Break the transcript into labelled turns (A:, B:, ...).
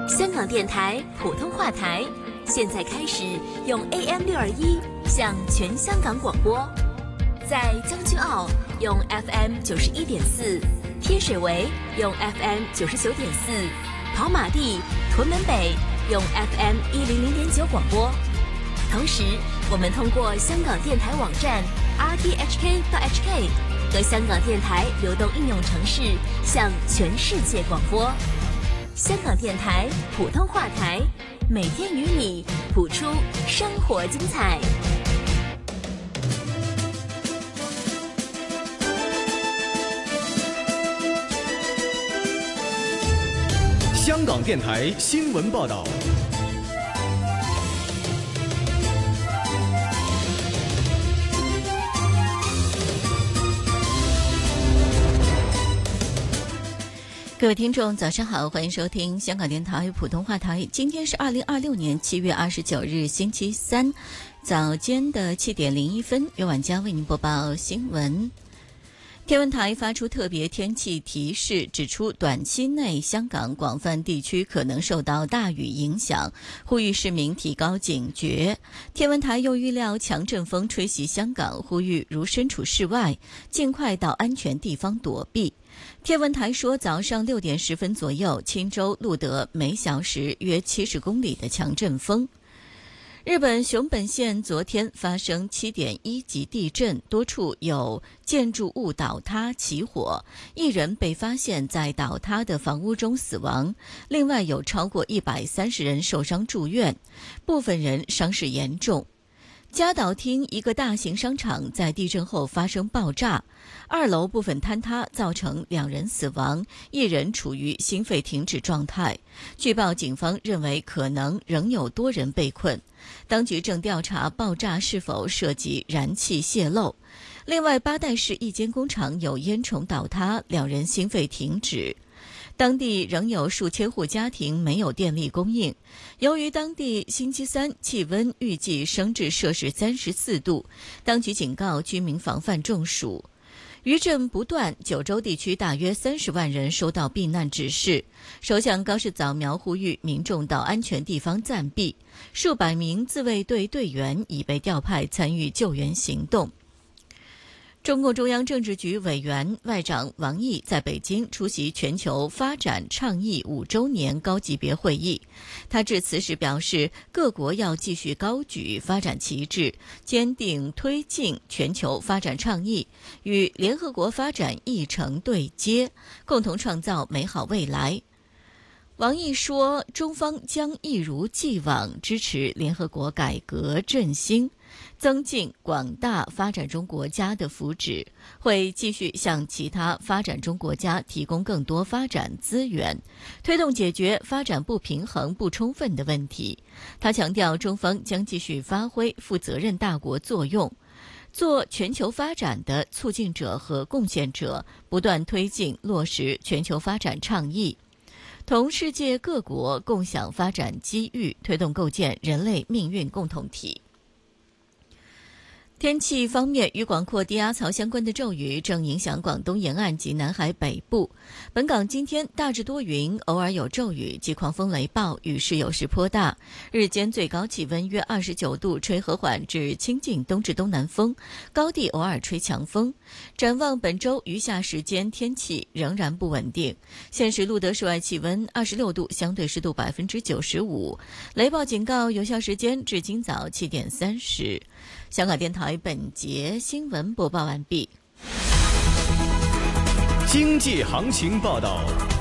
A: 香港电台普通话台，现在开始用 AM621 向全香港广播。在将军澳用 FM91.4， 天水围用 FM99.4， 跑马地、屯门北用 FM100.9 广播。同时，我们通过香港电台网站 rthk.hk 和香港电台流动应用程式向全世界广播。香港电台普通话台，每天与你谱出生活精彩。
B: 香港电台新闻报道。
C: 各位听众早上好，欢迎收听香港电台普通话台。今天是2026年7月29日星期三早间的7点01分，由晚间为您播报新闻。天文台发出特别天气提示，指出短期内香港广泛地区可能受到大雨影响，呼吁市民提高警觉。天文台又预料强阵风吹袭香港，呼吁如身处室外，尽快到安全地方躲避。天文台说，早上6点10分左右，青州录得每小时约70公里的强阵风。日本熊本县昨天发生7.1级地震，多处有建筑物倒塌起火，一人被发现在倒塌的房屋中死亡，另外有超过130人受伤住院，部分人伤势严重。嘉岛町一个大型商场在地震后发生爆炸，2楼部分坍塌，造成2人死亡，1人处于心肺停止状态。据报，警方认为可能仍有多人被困，当局正调查爆炸是否涉及燃气泄漏。另外，八代市一间工厂有烟囱倒塌，2人心肺停止。当地仍有数千户家庭没有电力供应。由于当地星期三气温预计升至摄氏34度，当局警告居民防范中暑。余震不断，九州地区大约30万人收到避难指示。首相高市早苗呼吁民众到安全地方暂避，数百名自卫队队员已被调派参与救援行动。中共中央政治局委员外长王毅在北京出席全球发展倡议5周年高级别会议。他致辞时表示，各国要继续高举发展旗帜，坚定推进全球发展倡议，与联合国发展议程对接，共同创造美好未来。王毅说，中方将一如既往支持联合国改革振兴，增进广大发展中国家的福祉，会继续向其他发展中国家提供更多发展资源，推动解决发展不平衡不充分的问题。他强调，中方将继续发挥负责任大国作用，做全球发展的促进者和贡献者，不断推进落实全球发展倡议，同世界各国共享发展机遇，推动构建人类命运共同体。天气方面，与广阔低压槽相关的骤雨正影响广东沿岸及南海北部。本港今天大致多云，偶尔有骤雨及狂风雷暴，雨势有时颇大。日间最高气温约29度，吹和缓至清劲东至东南风，高地偶尔吹强风。展望本周余下时间，天气仍然不稳定。现时录得室外气温26度，相对湿度95%。雷暴警告有效时间至今早7点30。香港电台本节新闻播报完毕。
B: 经济行情报道。